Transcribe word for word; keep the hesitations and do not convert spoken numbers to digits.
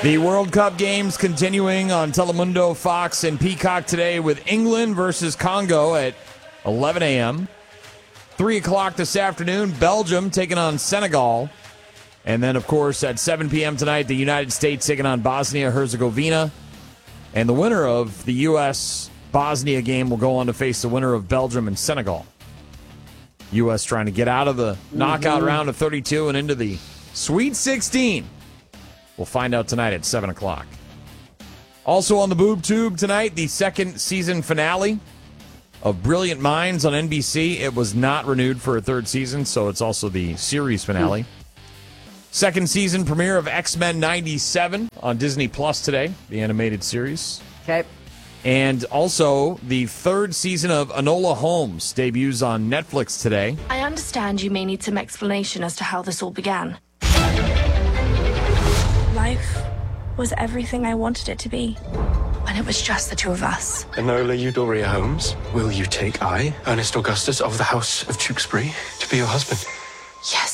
The World Cup games continuing on Telemundo, Fox, and Peacock today with England versus Congo at eleven a.m. three o'clock this afternoon, Belgium taking on Senegal. And then, of course, at seven p.m. tonight, the United States taking on Bosnia-Herzegovina. And the winner of the U S Bosnia game will go on to face the winner of Belgium and Senegal. U S trying to get out of the mm-hmm. knockout round of thirty-two and into the Sweet sixteen. We'll find out tonight at seven o'clock. Also on the Boob Tube tonight, the second season finale of Brilliant Minds on N B C. It was not renewed for a third season, so it's also the series finale. Mm. Second season premiere of X-Men ninety-seven on Disney Plus today, the animated series. Okay. And also the third season of Enola Holmes debuts on Netflix today. I understand you may need some explanation as to how this all began. Life was everything I wanted it to be when it was just the two of us. Enola Eudora Holmes, will you take I, Ernest Augustus of the House of Tewkesbury, to be your husband? Yes.